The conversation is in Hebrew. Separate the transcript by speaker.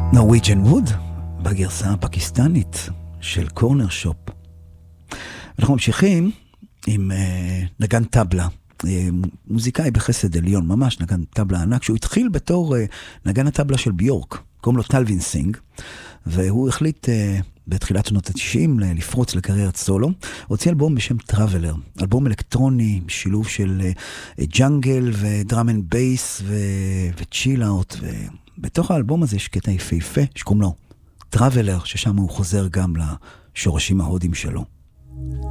Speaker 1: נורוויג'ן ווד, בגרסה הפקיסטנית של קורנר שופ. אנחנו ממשיכים עם נגן טבלה, מוזיקאי בחסד עליון, ממש נגן טבלה ענק, שהוא התחיל בתור נגן הטבלה של ביורק, קוראים לו טלווין סינג, והוא החליט בתחילת שנות ה-90 לפרוץ לקריירת סולו. הוציא אלבום בשם טראבלר, אלבום אלקטרוני, שילוב של ג'אנגל ודראם אנד בייס וצ'יל אאוט, ובתוך האלבום הזה יש קטע יפהפה שקוראים לו טראבלר, ששם הוא חוזר גם לשורשים ההודים שלו.